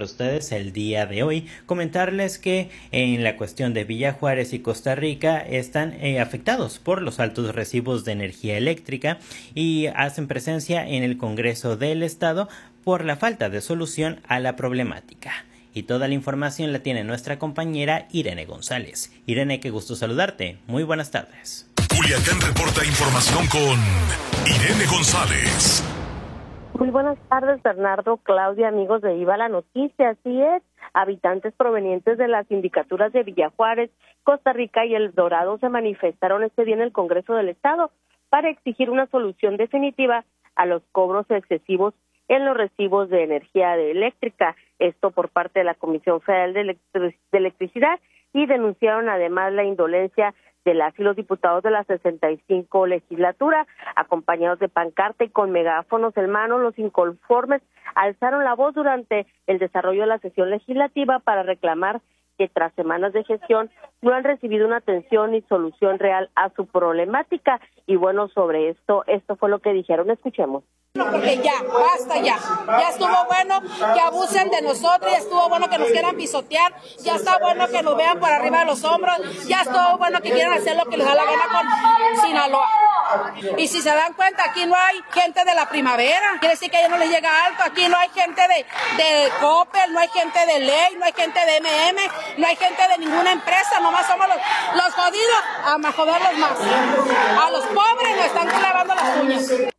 para ustedes el día de hoy. Comentarles que en la cuestión de Villa Juárez y Costa Rica están afectados por los altos recibos de energía eléctrica y hacen presencia en el Congreso del Estado por la falta de solución a la problemática. Y toda la información la tiene nuestra compañera Irene González. Irene, qué gusto saludarte. Muy buenas tardes. Culiacán reporta información con Irene González. Muy buenas tardes, Bernardo, Claudia, amigos de Viva la Noticia. Así es, habitantes provenientes de las sindicaturas de Villa Juárez, Costa Rica y El Dorado se manifestaron este día en el Congreso del Estado para exigir una solución definitiva a los cobros excesivos en los recibos de energía eléctrica, esto por parte de la Comisión Federal de Electricidad, y denunciaron además la indolencia de las y los diputados de la 65 legislatura, acompañados de pancarta y con megáfonos en mano. Los inconformes alzaron la voz durante el desarrollo de la sesión legislativa para reclamar que tras semanas de gestión no han recibido una atención ni solución real a su problemática. Y bueno, sobre esto fue lo que dijeron. Escuchemos. Porque ya, basta ya estuvo bueno que abusen de nosotros, ya estuvo bueno que nos quieran pisotear, ya está bueno que nos vean por arriba de los hombros, ya estuvo bueno que quieran hacer lo que les da la gana con Sinaloa. Y si se dan cuenta, aquí no hay gente de la primavera, quiere decir que a ellos no les llega alto, aquí no hay gente de Coppel, no hay gente de Ley, no hay gente de MM, no hay gente de ninguna empresa, nomás somos los jodidos a joderlos más. A los pobres nos están clavando las uñas.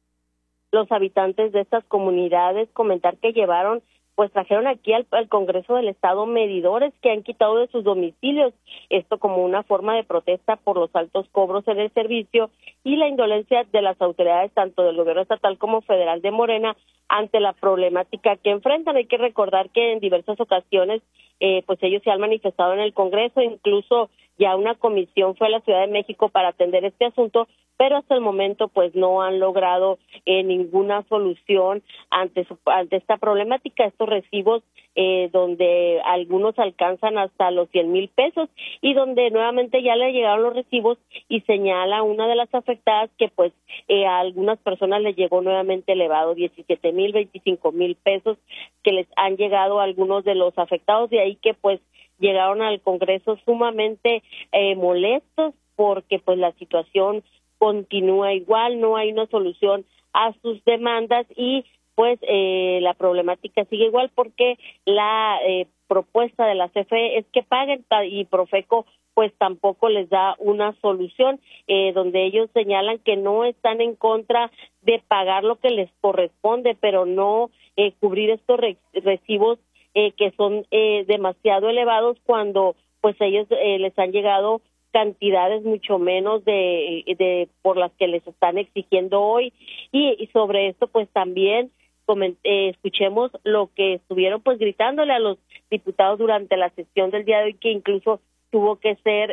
Los habitantes de estas comunidades comentar que trajeron aquí al Congreso del Estado medidores que han quitado de sus domicilios, esto como una forma de protesta por los altos cobros en el servicio y la indolencia de las autoridades tanto del gobierno estatal como federal de Morena ante la problemática que enfrentan. Hay que recordar que en diversas ocasiones pues ellos se han manifestado en el Congreso, incluso ya una comisión fue a la Ciudad de México para atender este asunto, pero hasta el momento pues no han logrado ninguna solución ante esta problemática, estos recibos donde algunos alcanzan hasta los 100,000 pesos y donde nuevamente ya le llegaron los recibos y señala una de las afectadas que pues a algunas personas les llegó nuevamente elevado, 17,000, 25,000 pesos que les han llegado a algunos de los afectados, de ahí que pues llegaron al Congreso sumamente molestos porque pues la situación continúa igual, no hay una solución a sus demandas y pues la problemática sigue igual porque la propuesta de la CFE es que paguen y Profeco pues tampoco les da una solución, donde ellos señalan que no están en contra de pagar lo que les corresponde, pero no cubrir estos recibos que son demasiado elevados cuando pues ellos les han llegado cantidades mucho menos de por las que les están exigiendo hoy y sobre esto pues también escuchemos lo que estuvieron pues gritándole a los diputados durante la sesión del día de hoy, que incluso tuvo que ser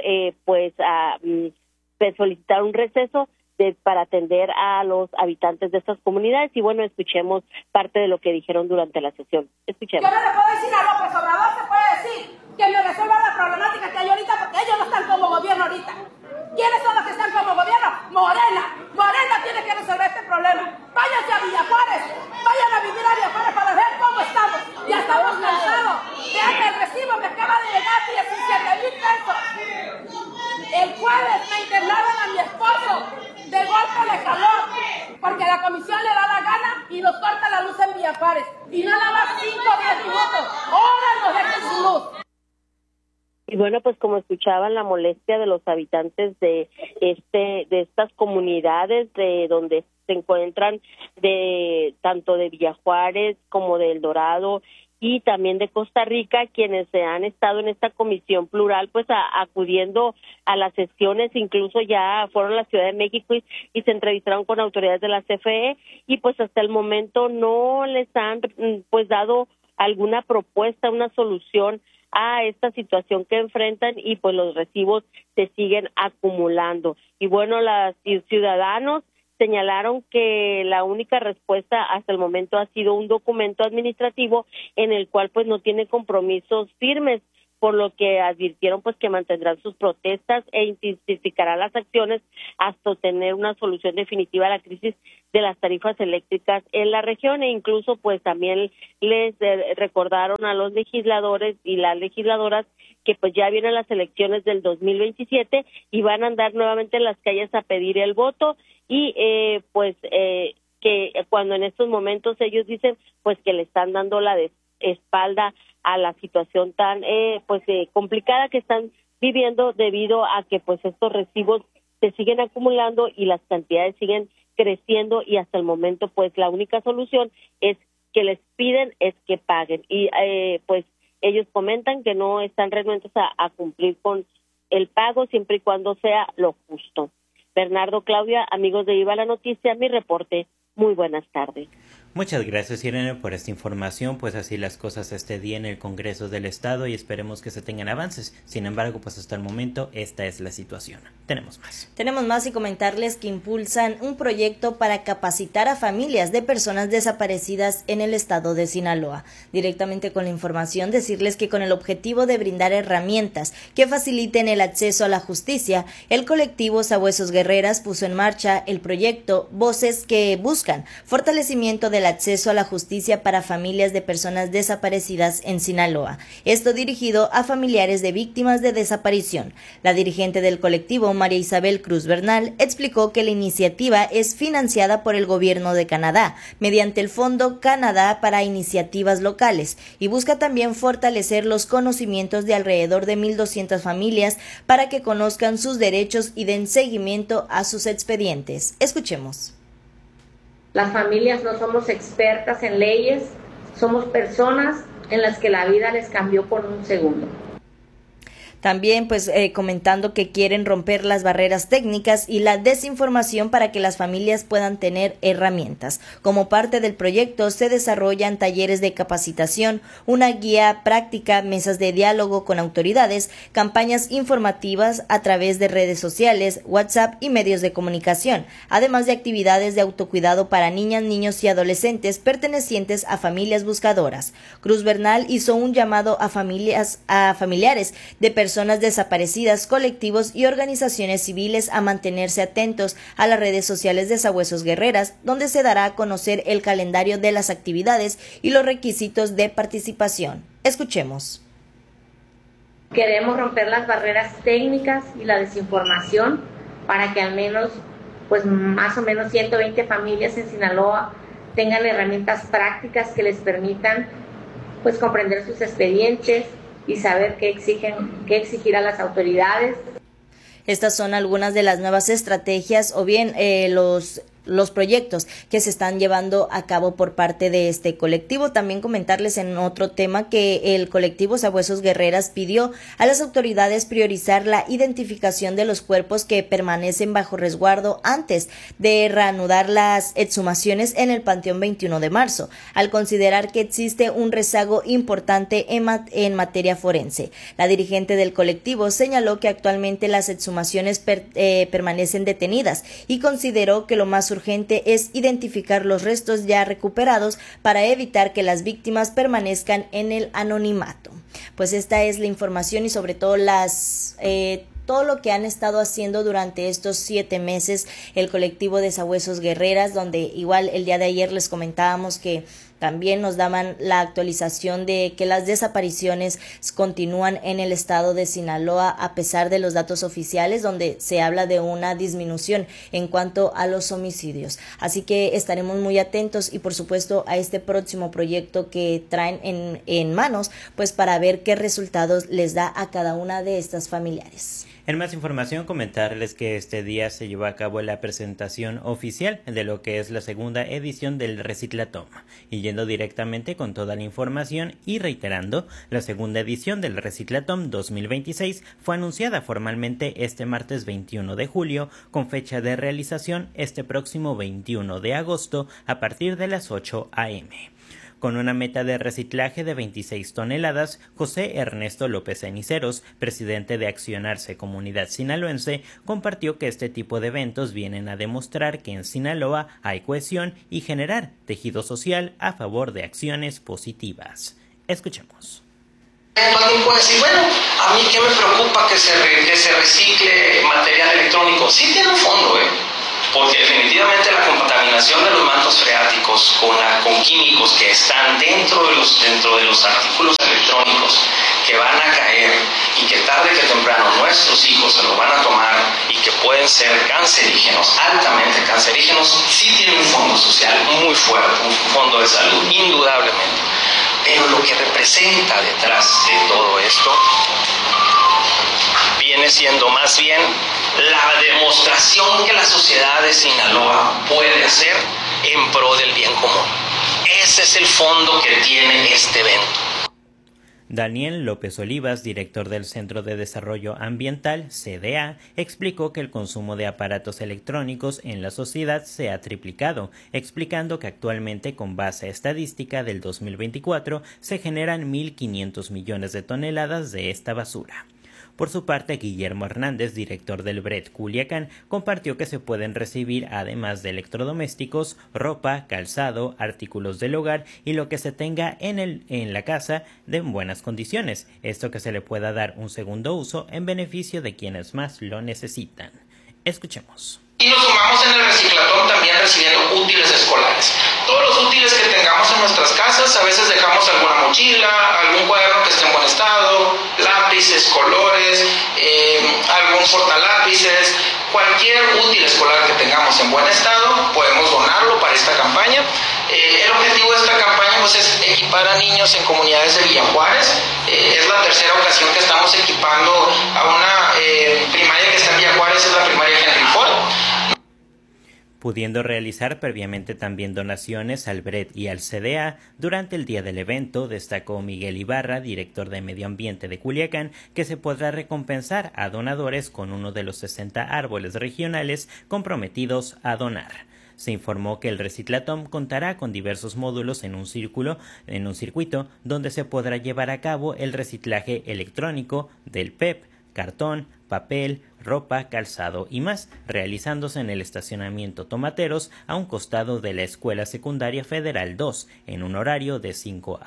solicitar un receso para atender a los habitantes de estas comunidades. Y bueno, escuchemos parte de lo que dijeron durante la sesión. Escuchemos. Yo no le puedo decir a López Obrador, se puede decir que me resuelva la problemática que hay ahorita, porque ellos no están como gobierno ahorita. ¿Quiénes son los que están como gobierno? Morena tiene que resolver este problema. Váyanse a Villa Juárez, vayan a vivir a Villa Juárez para ver cómo estamos. Ya estamos cansados. Vean el recibo que acaba de llegar, 17,000 pesos. El jueves me internaron a mi esposo de golpe de calor, porque la comisión le da la gana y nos corta la luz en Villa Juárez. Y nada más 5 o 10 minutos. Ahora nos dejan sin luz. Y bueno, pues como escuchaban, la molestia de los habitantes de estas comunidades de donde se encuentran tanto de Villa Juárez como de El Dorado y también de Costa Rica, quienes se han estado en esta comisión plural, pues acudiendo a las sesiones, incluso ya fueron a la Ciudad de México y se entrevistaron con autoridades de la CFE y pues hasta el momento no les han pues dado alguna propuesta, una solución a esta situación que enfrentan y pues los recibos se siguen acumulando. Y bueno, los ciudadanos señalaron que la única respuesta hasta el momento ha sido un documento administrativo en el cual pues no tiene compromisos firmes, por lo que advirtieron pues que mantendrán sus protestas e intensificarán las acciones hasta obtener una solución definitiva a la crisis de las tarifas eléctricas en la región, e incluso pues también les recordaron a los legisladores y las legisladoras que pues ya vienen las elecciones del 2027 y van a andar nuevamente en las calles a pedir el voto y que cuando en estos momentos ellos dicen pues que le están dando la espalda a la situación tan complicada que están viviendo debido a que pues estos recibos se siguen acumulando y las cantidades siguen creciendo, y hasta el momento pues la única solución es que les piden es que paguen, y pues ellos comentan que no están renuentes a cumplir con el pago siempre y cuando sea lo justo. Bernardo, Claudia, amigos de Viva la Noticia, mi reporte. Muy buenas tardes. Muchas gracias, Irene, por esta información. Pues así las cosas este día en el Congreso del Estado y esperemos que se tengan avances. Sin embargo, pues hasta el momento esta es la situación. Tenemos más y comentarles que impulsan un proyecto para capacitar a familias de personas desaparecidas en el estado de Sinaloa. Directamente con la información, decirles que con el objetivo de brindar herramientas que faciliten el acceso a la justicia, el colectivo Sabuesos Guerreras puso en marcha el proyecto Voces que Buscan fortalecimiento del acceso a la justicia para familias de personas desaparecidas en Sinaloa. Esto dirigido a familiares de víctimas de desaparición. La dirigente del colectivo, María Isabel Cruz Bernal, explicó que la iniciativa es financiada por el gobierno de Canadá mediante el Fondo Canadá para Iniciativas Locales y busca también fortalecer los conocimientos de alrededor de 1,200 familias para que conozcan sus derechos y den seguimiento a sus expedientes. Escuchemos. Las familias no somos expertas en leyes, somos personas en las que la vida les cambió por un segundo. También comentando que quieren romper las barreras técnicas y la desinformación para que las familias puedan tener herramientas. Como parte del proyecto se desarrollan talleres de capacitación, una guía práctica, mesas de diálogo con autoridades, campañas informativas a través de redes sociales, WhatsApp y medios de comunicación, además de actividades de autocuidado para niñas, niños y adolescentes pertenecientes a familias buscadoras. Cruz Bernal hizo un llamado a familiares de personas desaparecidas, colectivos y organizaciones civiles a mantenerse atentos a las redes sociales de Sabuesos Guerreras, donde se dará a conocer el calendario de las actividades y los requisitos de participación. Escuchemos. Queremos romper las barreras técnicas y la desinformación para que al menos, más o menos 120 familias en Sinaloa tengan herramientas prácticas que les permitan, comprender sus expedientes y saber qué exigir a las autoridades. Estas son algunas de las nuevas estrategias o bien los proyectos que se están llevando a cabo por parte de este colectivo. También comentarles en otro tema que el colectivo Sabuesos Guerreras pidió a las autoridades priorizar la identificación de los cuerpos que permanecen bajo resguardo antes de reanudar las exhumaciones en el Panteón 21 de marzo, al considerar que existe un rezago importante en materia forense. La dirigente del colectivo señaló que actualmente las exhumaciones permanecen detenidas y consideró que lo más urgente es identificar los restos ya recuperados para evitar que las víctimas permanezcan en el anonimato. Pues esta es la información y sobre todo todo lo que han estado haciendo durante estos 7 meses el colectivo de Sabuesos Guerreras, donde igual el día de ayer les comentábamos que también nos daban la actualización de que las desapariciones continúan en el estado de Sinaloa a pesar de los datos oficiales, donde se habla de una disminución en cuanto a los homicidios. Así que estaremos muy atentos y por supuesto a este próximo proyecto que traen en manos, para ver qué resultados les da a cada una de estas familiares. En más información, comentarles que este día se llevó a cabo la presentación oficial de lo que es la segunda edición del Reciclatón. Y yendo directamente con toda la información y reiterando, la segunda edición del Reciclatón 2026 fue anunciada formalmente este martes 21 de julio, con fecha de realización este próximo 21 de agosto a partir de las 8 a.m. Con una meta de reciclaje de 26 toneladas, José Ernesto López Ceniceros, presidente de Accionarse Comunidad Sinaloense, compartió que este tipo de eventos vienen a demostrar que en Sinaloa hay cohesión y generar tejido social a favor de acciones positivas. Escuchemos. Alguien puede decir, bueno, a mí qué me preocupa que se recicle material electrónico. Sí tiene un fondo, porque definitivamente la contaminación de los mantos freáticos con químicos que están dentro de los artículos electrónicos que van a caer y que tarde que temprano nuestros hijos se lo van a tomar y que pueden ser cancerígenos, altamente cancerígenos, sí tiene un fondo social muy fuerte, un fondo de salud, indudablemente. Pero lo que representa detrás de todo esto viene siendo más bien la demostración que la sociedad de Sinaloa puede hacer en pro del bien común. Ese es el fondo que tiene este evento. Daniel López Olivas, director del Centro de Desarrollo Ambiental, CDA, explicó que el consumo de aparatos electrónicos en la sociedad se ha triplicado, explicando que actualmente, con base estadística del 2024, se generan 1.500 millones de toneladas de esta basura. Por su parte, Guillermo Hernández, director del BRED Culiacán, compartió que se pueden recibir, además de electrodomésticos, ropa, calzado, artículos del hogar y lo que se tenga en la casa de buenas condiciones, esto que se le pueda dar un segundo uso en beneficio de quienes más lo necesitan. Escuchemos. Y nos sumamos en el reciclatón también recibiendo útiles escolares. Todos los útiles que tengamos en nuestras casas, a veces dejamos alguna mochila, algún cuaderno que esté en buen estado, lápices, colores, algún portalápices, cualquier útil escolar que tengamos en buen estado, podemos donarlo para esta campaña. El objetivo de esta campaña pues, es equipar a niños en comunidades de Villa Juárez. Es la tercera ocasión que estamos equipando a una primaria que está en Villa Juárez, es la primaria Henry Ford. Pudiendo realizar previamente también donaciones al BRED y al CDA, durante el día del evento destacó Miguel Ibarra, director de Medio Ambiente de Culiacán, que se podrá recompensar a donadores con uno de los 60 árboles regionales comprometidos a donar. Se informó que el Reciclatón contará con diversos módulos en un circuito donde se podrá llevar a cabo el reciclaje electrónico del PEP, cartón, papel, ropa, calzado y más, realizándose en el estacionamiento Tomateros a un costado de la Escuela Secundaria Federal 2, en un horario de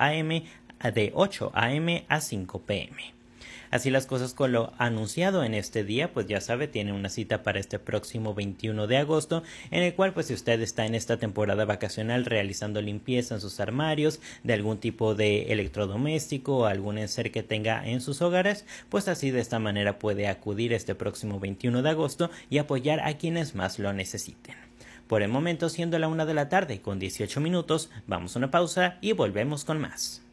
8 a.m. a 5 p.m. Así las cosas con lo anunciado en este día, pues ya sabe, tiene una cita para este próximo 21 de agosto, en el cual pues si usted está en esta temporada vacacional realizando limpieza en sus armarios de algún tipo de electrodoméstico o algún enser que tenga en sus hogares, pues así de esta manera puede acudir este próximo 21 de agosto y apoyar a quienes más lo necesiten. Por el momento, siendo la 1 de la tarde con 18 minutos, vamos a una pausa y volvemos con más.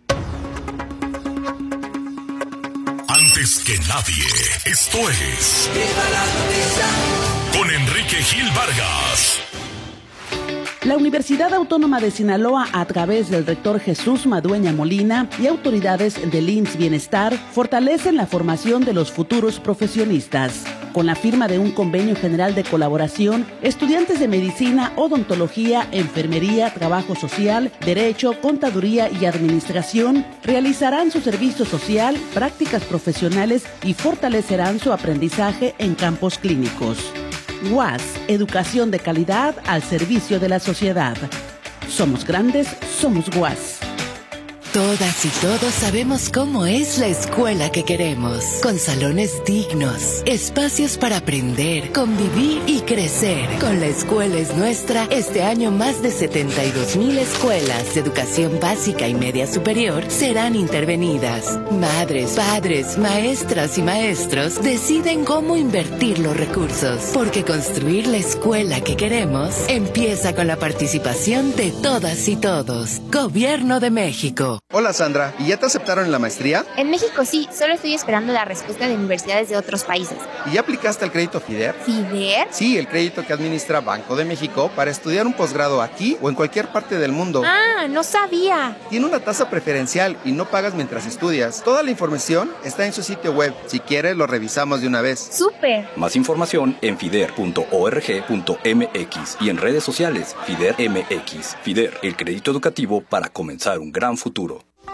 Antes que nadie, esto es con Enrique Gil Vargas. La Universidad Autónoma de Sinaloa, a través del rector Jesús Madueña Molina y autoridades del IMSS Bienestar, fortalecen la formación de los futuros profesionistas. Con la firma de un convenio general de colaboración, estudiantes de medicina, odontología, enfermería, trabajo social, derecho, contaduría y administración realizarán su servicio social, prácticas profesionales y fortalecerán su aprendizaje en campos clínicos. UAS, educación de calidad al servicio de la sociedad. Somos grandes, somos UAS. Todas y todos sabemos cómo es la escuela que queremos, con salones dignos, espacios para aprender, convivir y crecer. Con La Escuela es Nuestra, este año más de 72,000 escuelas de educación básica y media superior serán intervenidas. Madres, padres, maestras y maestros deciden cómo invertir los recursos, porque construir la escuela que queremos empieza con la participación de todas y todos. Gobierno de México. Hola Sandra, ¿y ya te aceptaron en la maestría? En México sí, solo estoy esperando la respuesta de universidades de otros países. ¿Y ya aplicaste al crédito FIDER? ¿FIDER? Sí, el crédito que administra Banco de México para estudiar un posgrado aquí o en cualquier parte del mundo. Ah, no sabía. Tiene una tasa preferencial y no pagas mientras estudias. Toda la información está en su sitio web. Si quieres, lo revisamos de una vez. ¡Súper! Más información en fider.org.mx y en redes sociales FIDER MX. FIDER, el crédito educativo para comenzar un gran futuro.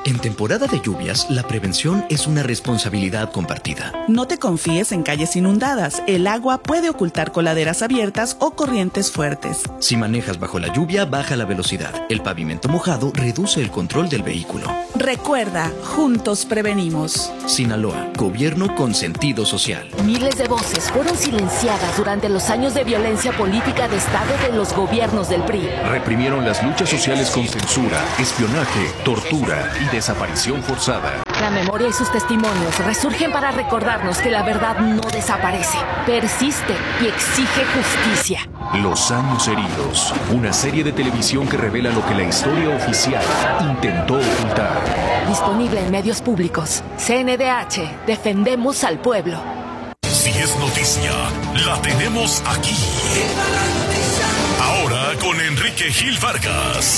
En temporada de lluvias, la prevención es una responsabilidad compartida. No te confíes en calles inundadas. El agua puede ocultar coladeras abiertas o corrientes fuertes. Si manejas bajo la lluvia, baja la velocidad. El pavimento mojado reduce el control del vehículo. Recuerda, juntos prevenimos. Sinaloa, gobierno con sentido social. Miles de voces fueron silenciadas durante los años de violencia política de Estado de los gobiernos del PRI. Reprimieron las luchas sociales con censura, espionaje, tortura y desaparición forzada. La memoria y sus testimonios resurgen para recordarnos que la verdad no desaparece, persiste y exige justicia. Los años heridos, una serie de televisión que revela lo que la historia oficial intentó ocultar. Disponible en medios públicos. CNDH, defendemos al pueblo. Si es noticia, la tenemos aquí. Ahora con Enrique Gil Vargas.